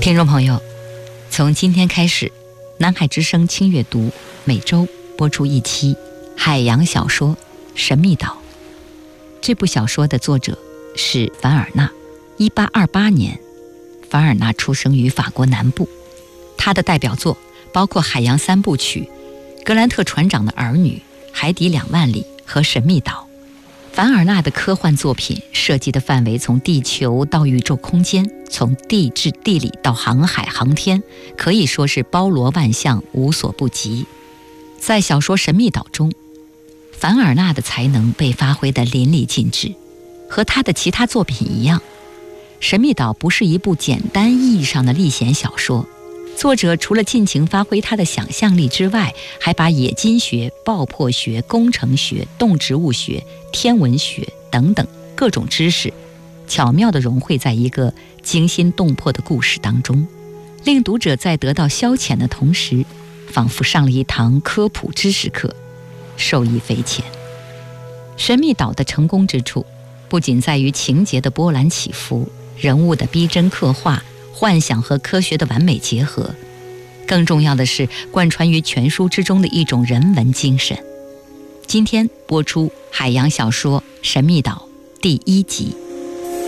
听众朋友，从今天开始，南海之声轻阅读每周播出一期海洋小说《神秘岛》。这部小说的作者是凡尔纳。1828年，凡尔纳出生于法国南部。他的代表作包括海洋三部曲《格兰特船长的儿女》《海底2万里》和《神秘岛》。凡尔纳的科幻作品涉及的范围从地球到宇宙空间，从地质地理到航海航天，可以说是包罗万象，无所不及。在小说《神秘岛》中，凡尔纳的才能被发挥得淋漓尽致。和他的其他作品一样，《神秘岛》不是一部简单意义上的历险小说。作者除了尽情发挥他的想象力之外，还把冶金学、爆破学、工程学、动植物学、天文学等等各种知识巧妙地融汇在一个惊心动魄的故事当中，令读者在得到消遣的同时，仿佛上了一堂科普知识课，受益匪浅。神秘岛的成功之处不仅在于情节的波澜起伏，人物的逼真刻画，幻想和科学的完美结合，更重要的是贯穿于全书之中的一种人文精神。今天播出海洋小说《神秘岛》第1集。